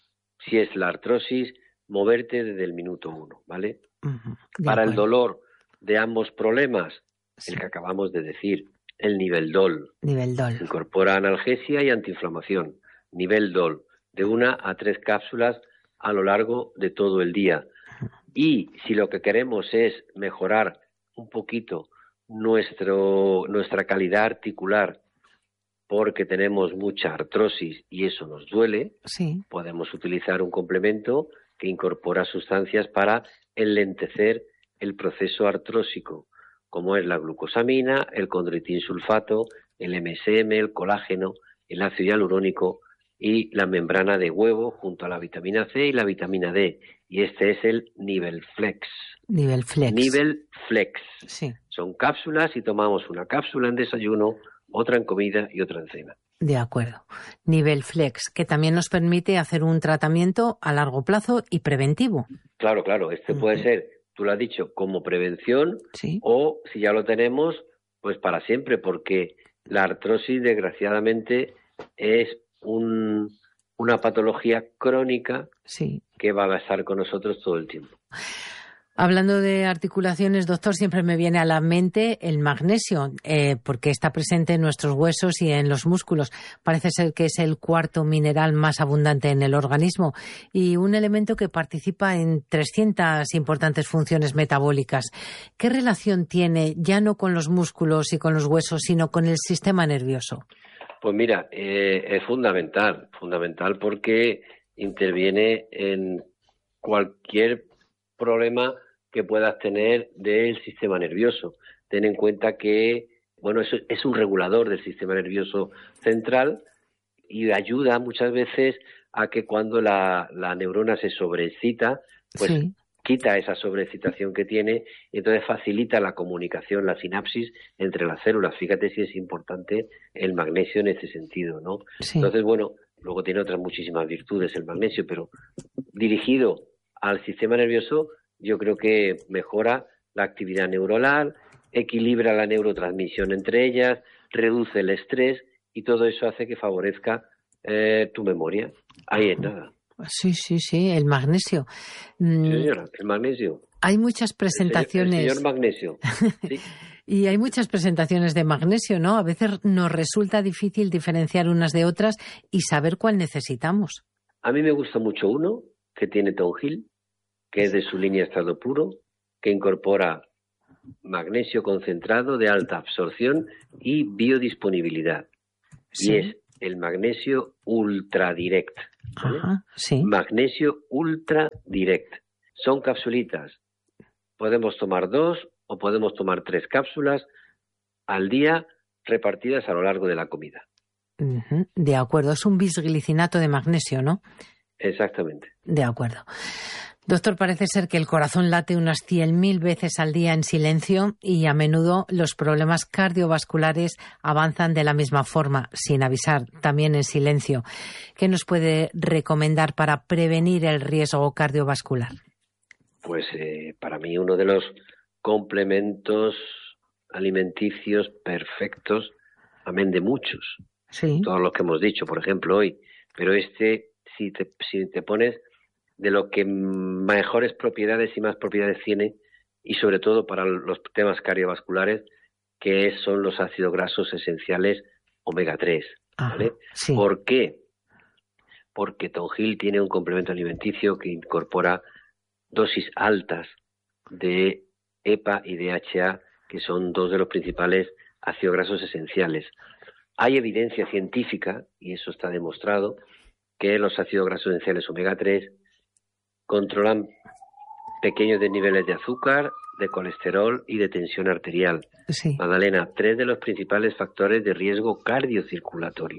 si es la artrosis, moverte desde el minuto uno, ¿vale? Uh-huh. Para el dolor de ambos problemas, sí. el que acabamos de decir, el nivel D O L. Nivel D O L. Incorpora analgesia y antiinflamación. Nivel D O L, de una a tres cápsulas a lo largo de todo el día. Y si lo que queremos es mejorar un poquito nuestro, nuestra calidad articular, porque tenemos mucha artrosis y eso nos duele, sí. podemos utilizar un complemento que incorpora sustancias para enlentecer el proceso artrósico, como es la glucosamina, el condroitin sulfato, el M S M, el colágeno, el ácido hialurónico y la membrana de huevo junto a la vitamina C y la vitamina D. Y este es el Nivel Flex. Nivel Flex. Nivel Flex. Sí. Son cápsulas y tomamos una cápsula en desayuno, otra en comida y otra en cena. De acuerdo. Nivel Flex, que también nos permite hacer un tratamiento a largo plazo y preventivo. Claro, claro. Este uh-huh. puede ser, tú lo has dicho, como prevención, sí. o si ya lo tenemos, pues para siempre, porque la artrosis, desgraciadamente, es un, una patología crónica sí. que va a estar con nosotros todo el tiempo. Hablando de articulaciones, doctor, siempre me viene a la mente el magnesio, eh, porque está presente en nuestros huesos y en los músculos. Parece ser que es el cuarto mineral más abundante en el organismo y un elemento que participa en trescientas importantes funciones metabólicas. ¿Qué relación tiene, ya no con los músculos y con los huesos, sino con el sistema nervioso? Pues mira, eh, es fundamental, fundamental porque interviene en cualquier problema que puedas tener del sistema nervioso. Ten en cuenta que, bueno, eso es un regulador del sistema nervioso central y ayuda muchas veces a que cuando la, la neurona se sobreexcita, pues sí. quita esa sobreexcitación que tiene y entonces facilita la comunicación, la sinapsis entre las células. Fíjate si es importante el magnesio en ese sentido, ¿no? Sí. Entonces, bueno, luego tiene otras muchísimas virtudes el magnesio, pero dirigido al sistema nervioso, yo creo que mejora la actividad neuronal, equilibra la neurotransmisión entre ellas, reduce el estrés y todo eso hace que favorezca eh, tu memoria. Ahí es nada. Sí, sí, sí, el magnesio. Sí, señora, el magnesio. Hay muchas presentaciones. El señor, el señor magnesio. ¿Sí? Y hay muchas presentaciones de magnesio, ¿no? A veces nos resulta difícil diferenciar unas de otras y saber cuál necesitamos. A mí me gusta mucho uno que tiene Tonjil, que es de su línea estado puro, que incorpora magnesio concentrado de alta absorción y biodisponibilidad. Sí. Y es el magnesio Ultra Direct. ¿Vale? Ajá, sí. Magnesio Ultra Direct. Son capsulitas. Podemos tomar dos o podemos tomar tres cápsulas al día repartidas a lo largo de la comida. Uh-huh. De acuerdo, es un bisglicinato de magnesio, ¿no? Exactamente. De acuerdo. Doctor, parece ser que el corazón late unas cien mil veces al día en silencio y a menudo los problemas cardiovasculares avanzan de la misma forma, sin avisar, también en silencio. ¿Qué nos puede recomendar para prevenir el riesgo cardiovascular? Pues eh, para mí uno de los complementos alimenticios perfectos, amén de muchos, sí. todos los que hemos dicho, por ejemplo, hoy, pero este, si te, si te pones de lo que mejores propiedades y más propiedades tiene, y sobre todo para los temas cardiovasculares, que son los ácidos grasos esenciales omega tres. ¿Vale? Ajá, sí. ¿Por qué? Porque Tonjil tiene un complemento alimenticio que incorpora dosis altas de E P A y D H A, que son dos de los principales ácidos grasos esenciales. Hay evidencia científica, y eso está demostrado, que los ácidos grasos esenciales omega tres controlan pequeños desniveles de azúcar, de colesterol y de tensión arterial. Sí. Magdalena, tres de los principales factores de riesgo cardiocirculatorio.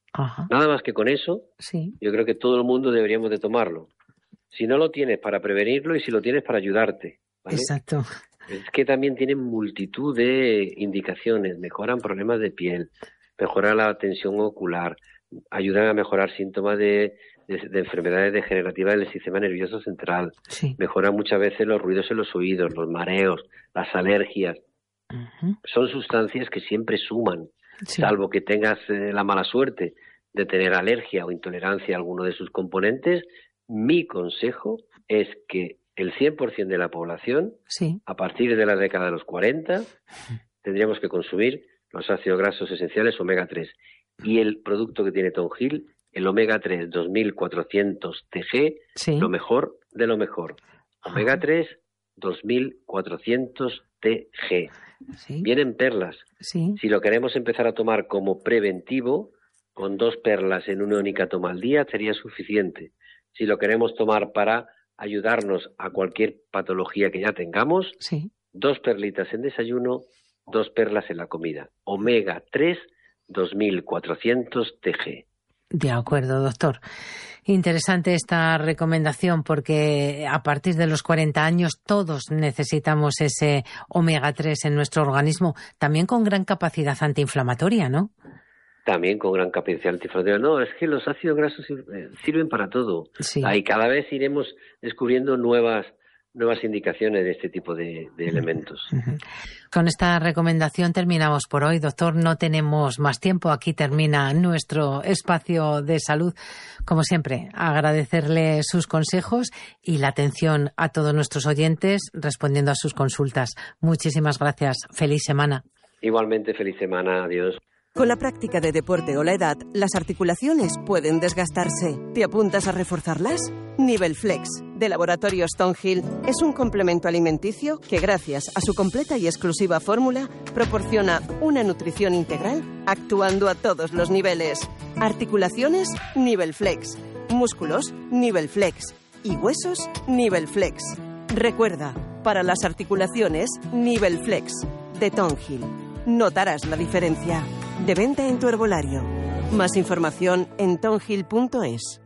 Ajá. Nada más que con eso, sí. yo creo que todo el mundo deberíamos de tomarlo. Si no lo tienes, para prevenirlo, y si lo tienes, para ayudarte, ¿vale? Exacto. Es que también tienen multitud de indicaciones, mejoran problemas de piel, mejoran la tensión ocular, ayudan a mejorar síntomas de, de, de enfermedades degenerativas del sistema nervioso central, sí. mejoran muchas veces los ruidos en los oídos, los mareos, las alergias. Uh-huh. Son sustancias que siempre suman, sí. salvo que tengas eh, la mala suerte de tener alergia o intolerancia a alguno de sus componentes. Mi consejo es que el cien por ciento de la población, sí. a partir de la década de los cuarenta, tendríamos que consumir los ácidos grasos esenciales omega tres. Y el producto que tiene Tom Hill, el omega tres dos mil cuatrocientos T G, sí. lo mejor de lo mejor. omega tres dos mil cuatrocientos T G. Sí. Vienen perlas. Sí. Si lo queremos empezar a tomar como preventivo, con dos perlas en una única toma al día sería suficiente. Si lo queremos tomar para ayudarnos a cualquier patología que ya tengamos, sí. dos perlitas en desayuno, dos perlas en la comida. omega tres dos mil cuatrocientos T G. De acuerdo, doctor. Interesante esta recomendación porque a partir de los cuarenta años todos necesitamos ese omega tres en nuestro organismo, también con gran capacidad antiinflamatoria, ¿no? También con gran capacidad antiinflamatoria. No, es que los ácidos grasos sirven para todo. Sí. Ahí cada vez iremos descubriendo nuevas nuevas indicaciones de este tipo de, de elementos. Uh-huh. Con esta recomendación terminamos por hoy, doctor. No tenemos más tiempo. Aquí termina nuestro espacio de salud. Como siempre, agradecerle sus consejos y la atención a todos nuestros oyentes respondiendo a sus consultas. Muchísimas gracias. Feliz semana. Igualmente, feliz semana. Adiós. Con la práctica de deporte o la edad, las articulaciones pueden desgastarse. ¿Te apuntas a reforzarlas? Nivel Flex, de Laboratorios Tom Hill, es un complemento alimenticio que, gracias a su completa y exclusiva fórmula, proporciona una nutrición integral actuando a todos los niveles. Articulaciones, Nivel Flex. Músculos, Nivel Flex. Y huesos, Nivel Flex. Recuerda, para las articulaciones, Nivel Flex, de Tom Hill. Notarás la diferencia. De venta en tu herbolario. Más información en tom hill punto es.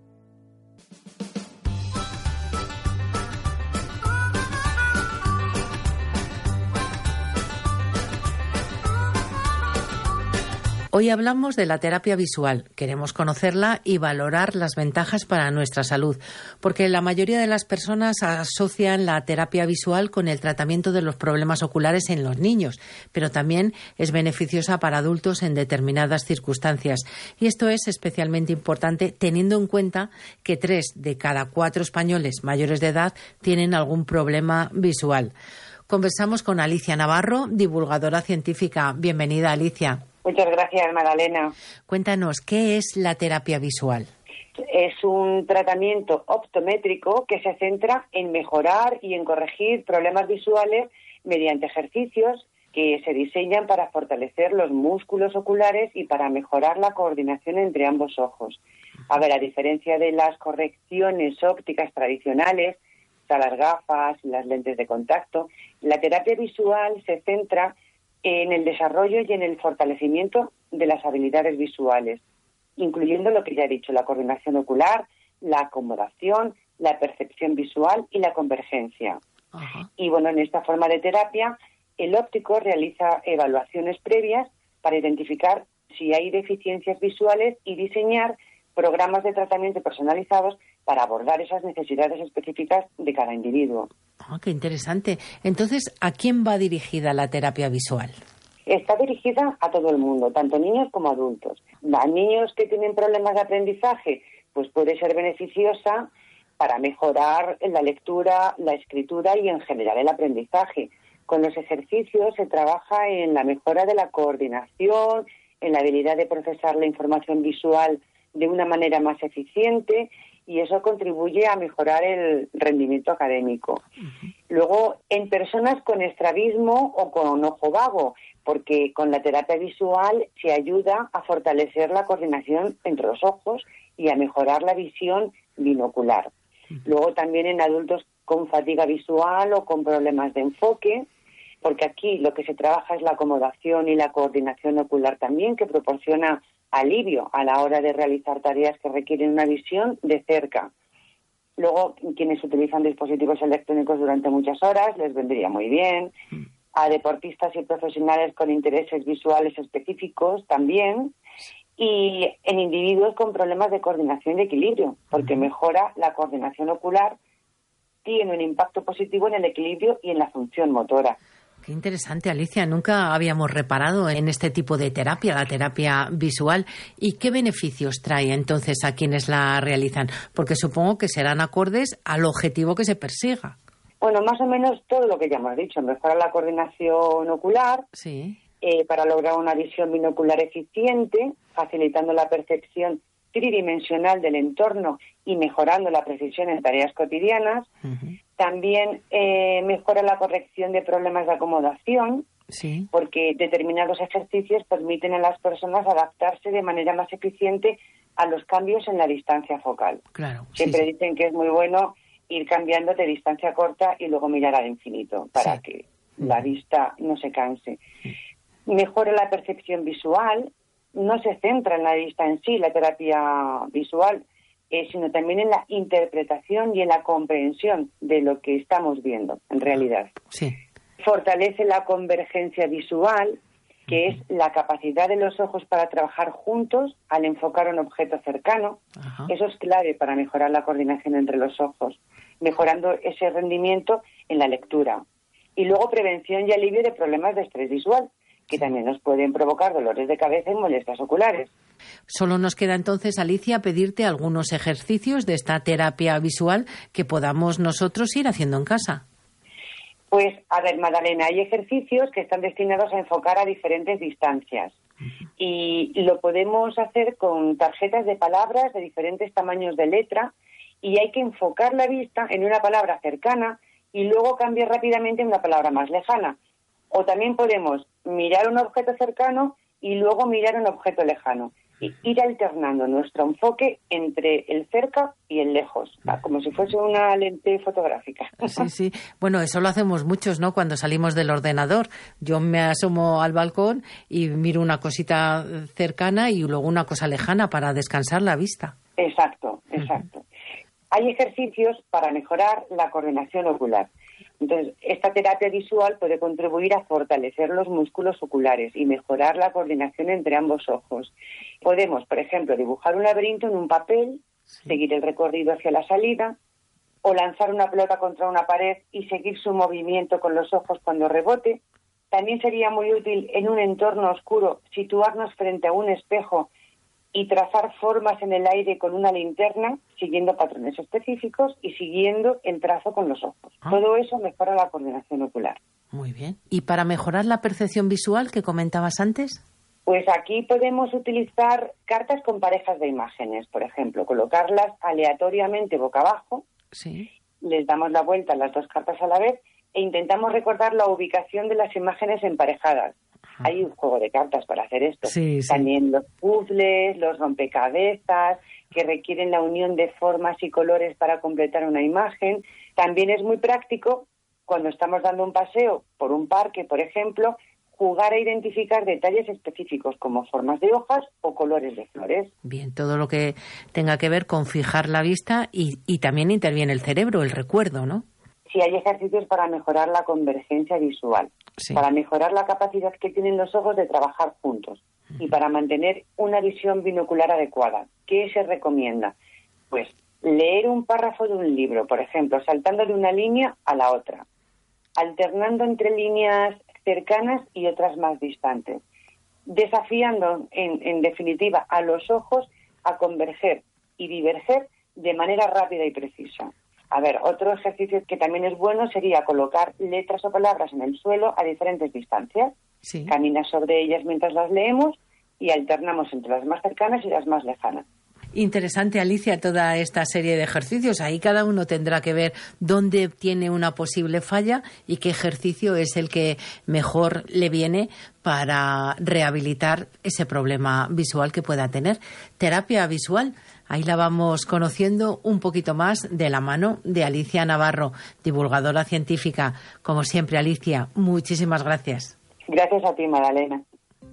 Hoy hablamos de la terapia visual. Queremos conocerla y valorar las ventajas para nuestra salud, porque la mayoría de las personas asocian la terapia visual con el tratamiento de los problemas oculares en los niños, pero también es beneficiosa para adultos en determinadas circunstancias. Y esto es especialmente importante teniendo en cuenta que tres de cada cuatro españoles mayores de edad tienen algún problema visual. Conversamos con Alicia Navarro, divulgadora científica. Bienvenida, Alicia. Muchas gracias, Magdalena. Cuéntanos, ¿qué es la terapia visual? Es un tratamiento optométrico que se centra en mejorar y en corregir problemas visuales mediante ejercicios que se diseñan para fortalecer los músculos oculares y para mejorar la coordinación entre ambos ojos. A ver, a diferencia de las correcciones ópticas tradicionales, las gafas, las lentes de contacto, la terapia visual se centra en el desarrollo y en el fortalecimiento de las habilidades visuales, incluyendo lo que ya he dicho, la coordinación ocular, la acomodación, la percepción visual y la convergencia. Ajá. Y bueno, en esta forma de terapia, el óptico realiza evaluaciones previas para identificar si hay deficiencias visuales y diseñar programas de tratamiento personalizados para abordar esas necesidades específicas de cada individuo. Ah, qué interesante. Entonces, ¿a quién va dirigida la terapia visual? Está dirigida a todo el mundo, tanto niños como adultos. A niños que tienen problemas de aprendizaje, pues puede ser beneficiosa para mejorar la lectura, la escritura y en general el aprendizaje. Con los ejercicios se trabaja en la mejora de la coordinación, en la habilidad de procesar la información visual de una manera más eficiente, y eso contribuye a mejorar el rendimiento académico. Uh-huh. Luego, en personas con estrabismo o con ojo vago, porque con la terapia visual se ayuda a fortalecer la coordinación entre los ojos y a mejorar la visión binocular. Uh-huh. Luego también en adultos con fatiga visual o con problemas de enfoque, porque aquí lo que se trabaja es la acomodación y la coordinación ocular también, que proporciona alivio a la hora de realizar tareas que requieren una visión de cerca. Luego, quienes utilizan dispositivos electrónicos durante muchas horas les vendría muy bien. A deportistas y profesionales con intereses visuales específicos también. Y en individuos con problemas de coordinación y equilibrio, porque mejora la coordinación ocular, tiene un impacto positivo en el equilibrio y en la función motora. Qué interesante, Alicia. Nunca habíamos reparado en este tipo de terapia, la terapia visual. ¿Y qué beneficios trae entonces a quienes la realizan? Porque supongo que serán acordes al objetivo que se persiga. Bueno, más o menos todo lo que ya hemos dicho. Mejora la coordinación ocular, sí. eh, para lograr una visión binocular eficiente, facilitando la percepción tridimensional del entorno y mejorando la precisión en tareas cotidianas. Uh-huh. También eh, mejora la corrección de problemas de acomodación, sí. porque determinados ejercicios permiten a las personas adaptarse de manera más eficiente a los cambios en la distancia focal. Claro, Siempre sí, sí. dicen que es muy bueno ir cambiando de distancia corta y luego mirar al infinito para sí. que uh-huh. la vista no se canse. Uh-huh. Mejora la percepción visual. No se centra en la vista en sí, la terapia visual, eh, sino también en la interpretación y en la comprensión de lo que estamos viendo, en realidad. Sí. Fortalece la convergencia visual, que es la capacidad de los ojos para trabajar juntos al enfocar un objeto cercano. Ajá. Eso es clave para mejorar la coordinación entre los ojos, mejorando ese rendimiento en la lectura. Y luego prevención y alivio de problemas de estrés visual, que también nos pueden provocar dolores de cabeza y molestias oculares. Solo nos queda entonces, Alicia, pedirte algunos ejercicios de esta terapia visual que podamos nosotros ir haciendo en casa. Pues, a ver, Magdalena, hay ejercicios que están destinados a enfocar a diferentes distancias. Uh-huh. Y lo podemos hacer con tarjetas de palabras de diferentes tamaños de letra, y hay que enfocar la vista en una palabra cercana y luego cambiar rápidamente a una palabra más lejana. O también podemos mirar un objeto cercano y luego mirar un objeto lejano. Y ir alternando nuestro enfoque entre el cerca y el lejos, como si fuese una lente fotográfica. Sí, sí. Bueno, eso lo hacemos muchos, ¿no? Cuando salimos del ordenador. Yo me asomo al balcón y miro una cosita cercana y luego una cosa lejana para descansar la vista. Exacto, exacto. Uh-huh. Hay ejercicios para mejorar la coordinación ocular. Entonces, esta terapia visual puede contribuir a fortalecer los músculos oculares y mejorar la coordinación entre ambos ojos. Podemos, por ejemplo, dibujar un laberinto en un papel, sí. seguir el recorrido hacia la salida, o lanzar una pelota contra una pared y seguir su movimiento con los ojos cuando rebote. También sería muy útil en un entorno oscuro situarnos frente a un espejo y trazar formas en el aire con una linterna, siguiendo patrones específicos y siguiendo el trazo con los ojos. Ah. Todo eso mejora la coordinación ocular. Muy bien. ¿Y para mejorar la percepción visual que comentabas antes? Pues aquí podemos utilizar cartas con parejas de imágenes, por ejemplo, colocarlas aleatoriamente boca abajo, sí. les damos la vuelta a las dos cartas a la vez e intentamos recordar la ubicación de las imágenes emparejadas. Hay un juego de cartas para hacer esto. Sí, sí. También los puzzles, los rompecabezas, que requieren la unión de formas y colores para completar una imagen. También es muy práctico, cuando estamos dando un paseo por un parque, por ejemplo, jugar a identificar detalles específicos como formas de hojas o colores de flores. Bien, todo lo que tenga que ver con fijar la vista y, y también interviene el cerebro, el recuerdo, ¿no? Sí, hay ejercicios para mejorar la convergencia visual, sí. para mejorar la capacidad que tienen los ojos de trabajar juntos uh-huh. y para mantener una visión binocular adecuada. ¿Qué se recomienda? Pues leer un párrafo de un libro, por ejemplo, saltando de una línea a la otra, alternando entre líneas cercanas y otras más distantes, desafiando, en, en definitiva, a los ojos a converger y diverger de manera rápida y precisa. A ver, otro ejercicio que también es bueno sería colocar letras o palabras en el suelo a diferentes distancias. Sí. Camina sobre ellas mientras las leemos y alternamos entre las más cercanas y las más lejanas. Interesante, Alicia, toda esta serie de ejercicios. Ahí cada uno tendrá que ver dónde tiene una posible falla y qué ejercicio es el que mejor le viene para rehabilitar ese problema visual que pueda tener. Terapia visual. Ahí la vamos conociendo un poquito más de la mano de Alicia Navarro, divulgadora científica. Como siempre, Alicia, muchísimas gracias. Gracias a ti, Magdalena.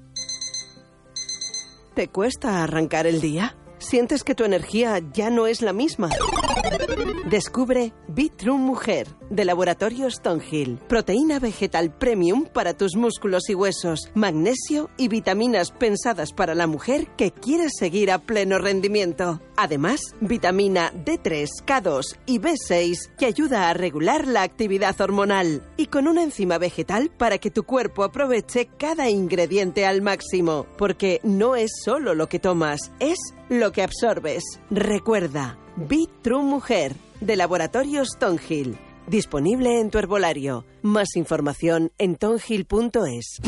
¿Te cuesta arrancar el día? ¿Sientes que tu energía ya no es la misma? Descubre Bitrue Mujer, de Laboratorio Stonehill. Proteína vegetal premium para tus músculos y huesos. Magnesio y vitaminas pensadas para la mujer que quiere seguir a pleno rendimiento. Además, vitamina D tres, K dos y B seis que ayuda a regular la actividad hormonal. Y con una enzima vegetal para que tu cuerpo aproveche cada ingrediente al máximo. Porque no es solo lo que tomas, es lo que absorbes. Recuerda, Bitrue Mujer, de Laboratorio Stonehill. Disponible en tu herbolario. Más información en tonhill punto es.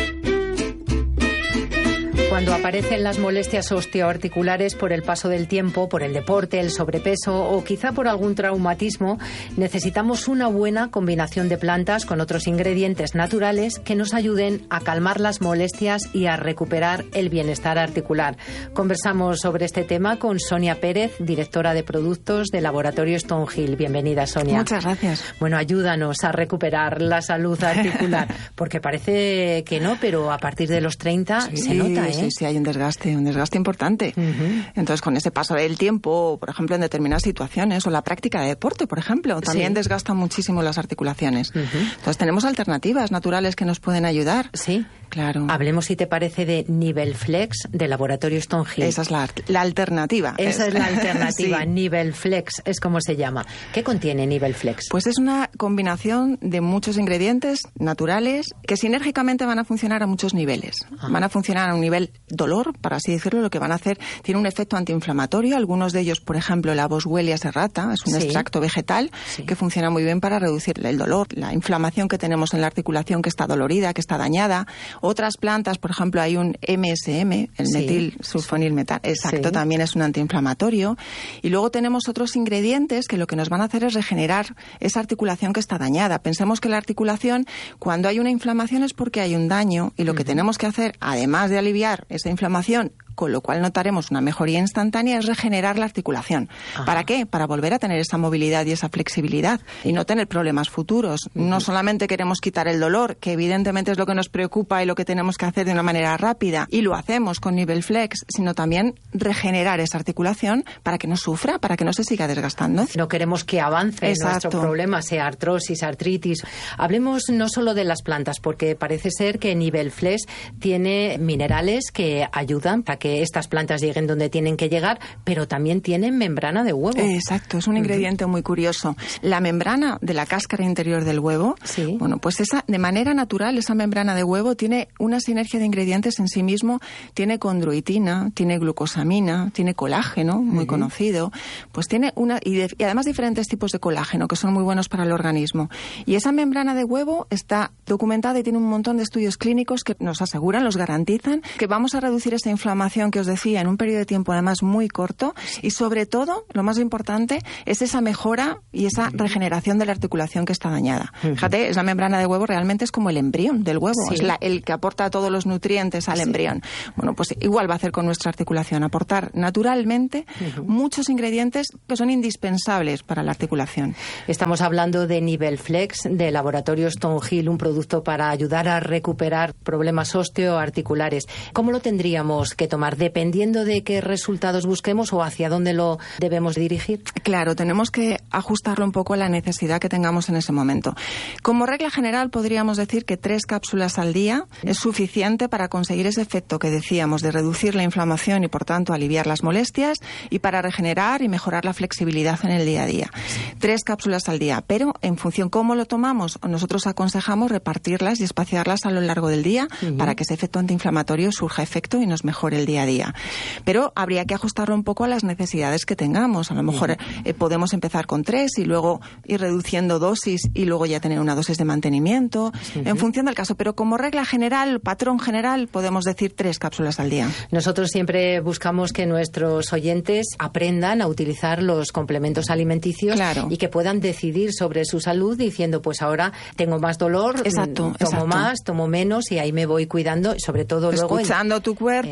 Cuando aparecen las molestias osteoarticulares por el paso del tiempo, por el deporte, el sobrepeso o quizá por algún traumatismo, necesitamos una buena combinación de plantas con otros ingredientes naturales que nos ayuden a calmar las molestias y a recuperar el bienestar articular. Conversamos sobre este tema con Sonia Pérez, directora de productos del Laboratorio Stonehill. Bienvenida, Sonia. Muchas gracias. Bueno, ayúdanos a recuperar la salud articular, porque parece que no, pero a partir de los treinta sí, se nota, ¿eh? Sí, sí, hay un desgaste, un desgaste importante. Uh-huh. Entonces, con ese paso del tiempo, por ejemplo, en determinadas situaciones, o la práctica de deporte, por ejemplo, también sí. desgasta muchísimo las articulaciones. Uh-huh. Entonces, tenemos alternativas naturales que nos pueden ayudar. Sí. Claro. Hablemos, si te parece, de Nivel Flex de Laboratorio Stonehill. Esa es la, la alternativa. Esa es, es la alternativa. Sí. Nivel Flex es como se llama. ¿Qué contiene Nivel Flex? Pues es una combinación de muchos ingredientes naturales que sinérgicamente van a funcionar a muchos niveles. Ah. Van a funcionar a un nivel dolor, para así decirlo. Lo que van a hacer tiene un efecto antiinflamatorio. Algunos de ellos, por ejemplo, la Boswellia serrata, es un sí. extracto vegetal sí. que funciona muy bien para reducir el dolor, la inflamación que tenemos en la articulación que está dolorida, que está dañada. Otras plantas, por ejemplo, hay un M S M, el sí, metil sulfonil metal, exacto, sí. también es un antiinflamatorio. Y luego tenemos otros ingredientes que lo que nos van a hacer es regenerar esa articulación que está dañada. Pensemos que la articulación, cuando hay una inflamación, es porque hay un daño, y lo uh-huh. que tenemos que hacer, además de aliviar esa inflamación, con lo cual notaremos una mejoría instantánea, es regenerar la articulación. Ajá. ¿Para qué? Para volver a tener esa movilidad y esa flexibilidad y no tener problemas futuros. Uh-huh. No solamente queremos quitar el dolor, que evidentemente es lo que nos preocupa y lo que tenemos que hacer de una manera rápida, y lo hacemos con Nivel Flex, sino también regenerar esa articulación para que no sufra, para que no se siga desgastando. No queremos que avance Exacto. nuestro problema, sea artrosis, artritis. Hablemos no solo de las plantas, porque parece ser que Nivel Flex tiene minerales que ayudan para que estas plantas lleguen donde tienen que llegar, pero también tienen membrana de huevo. Exacto, es un ingrediente uh-huh. muy curioso. La membrana de la cáscara interior del huevo, sí. bueno, pues esa, de manera natural, esa membrana de huevo tiene una sinergia de ingredientes en sí mismo, tiene condroitina, tiene glucosamina, tiene colágeno, muy uh-huh. conocido, pues tiene una, y, de, y además diferentes tipos de colágeno que son muy buenos para el organismo. Y esa membrana de huevo está documentada y tiene un montón de estudios clínicos que nos aseguran, los garantizan, que vamos a reducir esa inflamación que os decía en un periodo de tiempo además muy corto, y sobre todo, lo más importante, es esa mejora y esa regeneración de la articulación que está dañada. Uh-huh. Fíjate, es la membrana de huevo, realmente es como el embrión del huevo, sí. es la, el que aporta todos los nutrientes al sí. embrión. Bueno, pues igual va a hacer con nuestra articulación, aportar naturalmente uh-huh. muchos ingredientes que son indispensables para la articulación. Estamos hablando de Nivel Flex, de Laboratorio Stonehill, un producto para ayudar a recuperar problemas osteoarticulares. ¿Cómo lo tendríamos que tomar? Dependiendo de qué resultados busquemos o hacia dónde lo debemos dirigir. Claro, tenemos que ajustarlo un poco a la necesidad que tengamos en ese momento. Como regla general, podríamos decir que tres cápsulas al día es suficiente para conseguir ese efecto que decíamos de reducir la inflamación y, por tanto, aliviar las molestias, y para regenerar y mejorar la flexibilidad en el día a día. Tres cápsulas al día, pero en función cómo lo tomamos, nosotros aconsejamos repartirlas y espaciarlas a lo largo del día uh-huh. para que ese efecto antiinflamatorio surja efecto y nos mejore el día a día. Pero habría que ajustarlo un poco a las necesidades que tengamos. A lo mejor eh, podemos empezar con tres y luego ir reduciendo dosis y luego ya tener una dosis de mantenimiento, uh-huh. en función del caso. Pero como regla general, patrón general, podemos decir tres cápsulas al día. Nosotros siempre buscamos que nuestros oyentes aprendan a utilizar los complementos alimenticios claro. y que puedan decidir sobre su salud diciendo, pues ahora tengo más dolor, exacto, tomo exacto. más, tomo menos, y ahí me voy cuidando, sobre todo luego... Escuchando el... tu cuerpo Eso. y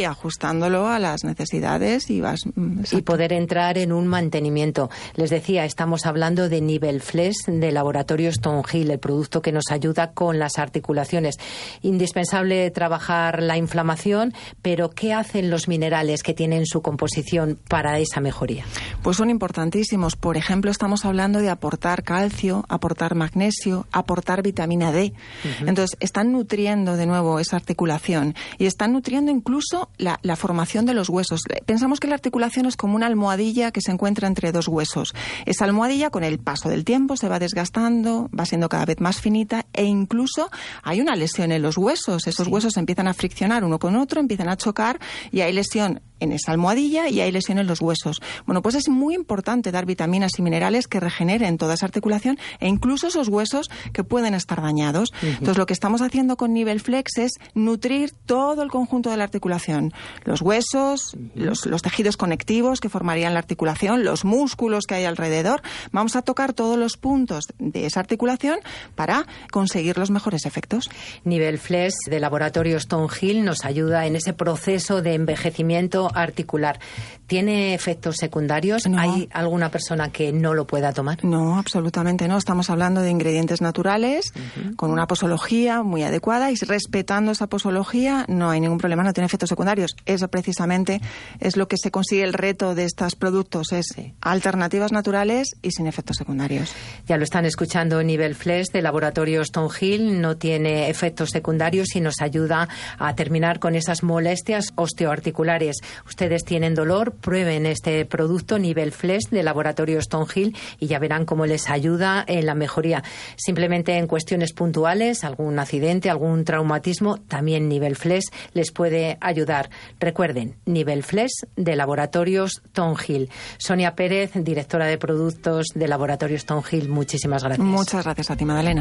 ajustándolo a las necesidades y vas... Y poder entrar en un mantenimiento. Les decía, estamos hablando de Nivel Flex de Laboratorio Stonehill, el producto que nos ayuda con las articulaciones. Indispensable trabajar la inflamación, pero ¿qué hacen los minerales que tienen su composición para esa mejoría? Pues son importantísimos. Por ejemplo, estamos hablando de aportar calcio, aportar magnesio, aportar vitamina D. Uh-huh. Entonces, están nutriendo de nuevo esa articulación y están nutriendo incluso la, la formación de los huesos. Pensamos que la articulación es como una almohadilla que se encuentra entre dos huesos. Esa almohadilla, con el paso del tiempo, se va desgastando, va siendo cada vez más finita e incluso hay una lesión en los huesos. Esos sí. huesos empiezan a friccionar uno con otro, empiezan a chocar y hay lesión en esa almohadilla y hay lesión en los huesos. Bueno, pues es muy importante dar vitaminas y minerales que regeneren toda esa articulación e incluso esos huesos que pueden estar dañados. Uh-huh. Entonces, lo que estamos haciendo con Nivel Flex es nutrir todo el conjunto de la articulación. Los huesos, uh-huh. los, los tejidos conectivos que formarían la articulación, los músculos que hay alrededor. Vamos a tocar todos los puntos de esa articulación para conseguir los mejores efectos. Nivel Flex de Laboratorio Stonehill nos ayuda en ese proceso de envejecimiento articular. ¿Tiene efectos secundarios? No. ¿Hay alguna persona que no lo pueda tomar? No, absolutamente no. Estamos hablando de ingredientes naturales, uh-huh. con una posología muy adecuada y respetando esa posología no hay ningún problema, no tiene efectos secundarios. Eso precisamente es lo que se consigue el reto de estos productos, es sí. alternativas naturales y sin efectos secundarios. Ya lo están escuchando, Nivel Flex de Laboratorio Stonehill no tiene efectos secundarios y nos ayuda a terminar con esas molestias osteoarticulares. Ustedes tienen dolor, prueben este producto Nivel Flex de Laboratorio Stonehill y ya verán cómo les ayuda en la mejoría. Simplemente en cuestiones puntuales, algún accidente, algún traumatismo, también Nivel Flex les puede ayudar. Recuerden, Nivel Flex de Laboratorio Stonehill. Sonia Pérez, directora de productos de Laboratorio Stonehill, muchísimas gracias. Muchas gracias a ti, Madalena.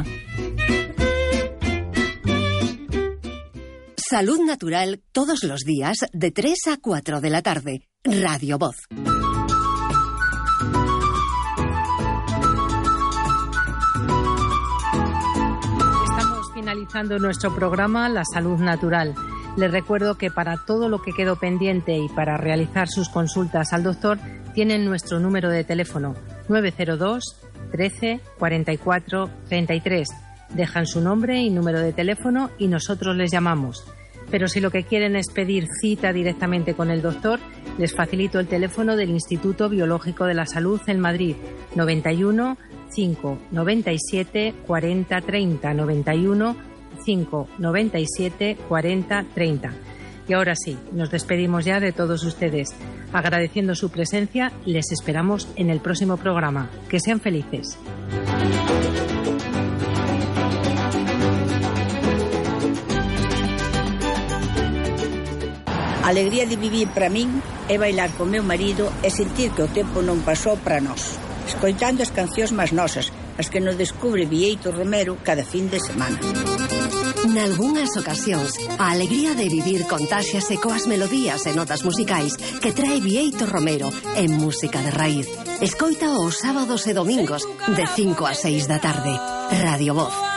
Salud Natural todos los días de tres a cuatro de la tarde. Radio Voz. Estamos finalizando nuestro programa La Salud Natural. Les recuerdo que para todo lo que quedó pendiente y para realizar sus consultas al doctor, tienen nuestro número de teléfono nueve cero dos, trece, cuarenta y cuatro, treinta y tres. Dejan su nombre y número de teléfono y nosotros les llamamos. Pero si lo que quieren es pedir cita directamente con el doctor, les facilito el teléfono del Instituto Biológico de la Salud en Madrid, noventa y uno, cinco, noventa y siete, cuarenta, treinta, noventa y uno, cinco, noventa y siete, cuarenta, treinta. Y ahora sí, nos despedimos ya de todos ustedes. Agradeciendo su presencia, les esperamos en el próximo programa. Que sean felices. A alegría de vivir para min é bailar con meu marido e sentir que o tempo non pasou para nós, escoitando as cancións máis nosas, as que nos descubre Bieito Romero cada fin de semana. Nalgúnas ocasións, a alegría de vivir contáxiase coas melodías e notas musicais que trae Bieito Romero en Música de Raíz. Escoita os sábados e domingos de cinco a seis da tarde. Radio Voz.